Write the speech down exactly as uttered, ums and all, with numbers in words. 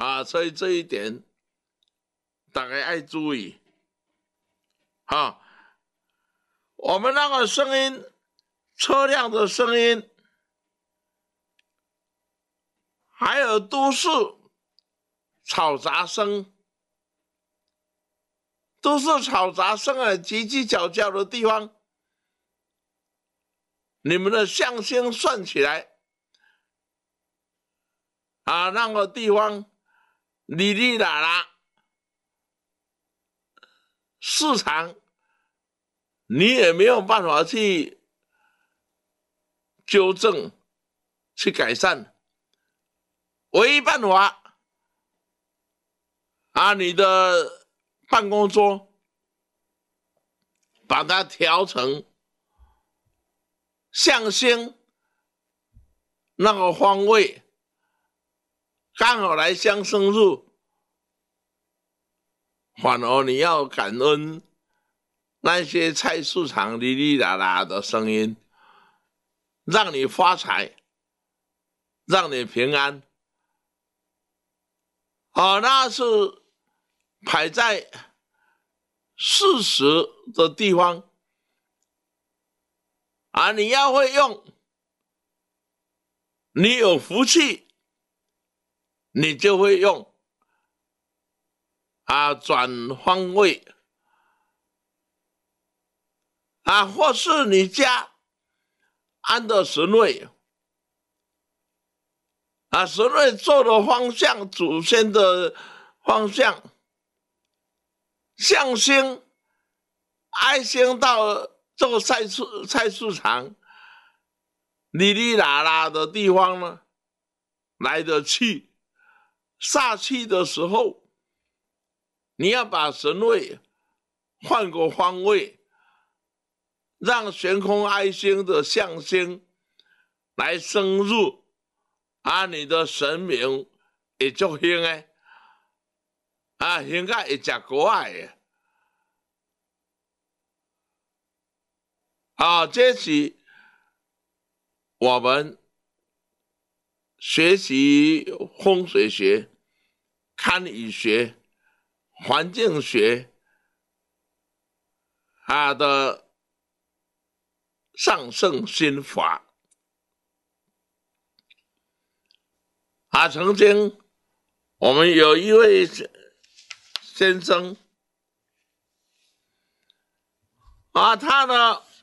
啊，所以这一点大家要注意。好，我们那个声音，车辆的声音，还有都市嘈杂声，都市嘈杂声啊，叽叽叫叫的地方，你们的相声算起来啊，那个地方哩哩啦啦，市场你也没有办法去纠正、去改善，唯一办法啊，你的办公桌把它调成向心那个方位，刚好来相生入，反而你要感恩那些菜市场哩哩啦啦的声音，让你发财，让你平安。哦，那是排在事实的地方啊！你要会用，你有福气，你就会用啊，转方位啊，或是你家安的神位啊，神位坐的方向，祖先的方向，向星、爱星到这个菜市菜市场哩哩啦啦的地方呢，来的气煞气的时候，你要把神位换个方位，让悬空爱星的象星来升入啊，你的神明会足兴诶，啊，兴甲会食果诶，啊，这是我们学习风水学、堪舆学、环境学啊的上圣心法啊。曾经我们有一位先生啊，他呢